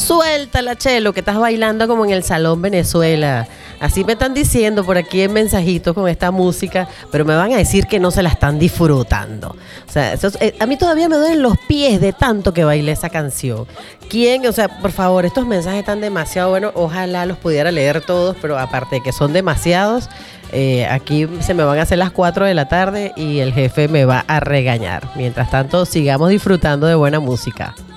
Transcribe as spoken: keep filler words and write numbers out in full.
Suéltala, Chelo, que estás bailando como en el Salón Venezuela. Así me están diciendo por aquí en mensajitos con esta música, pero me van a decir que no se la están disfrutando. O sea, eso, eh, a mí todavía me duelen los pies de tanto que bailé esa canción. ¿Quién? O sea, por favor, estos mensajes están demasiado buenos. Ojalá los pudiera leer todos, pero aparte de que son demasiados, eh, aquí se me van a hacer las cuatro de la tarde y el jefe me va a regañar. Mientras tanto, sigamos disfrutando de buena música.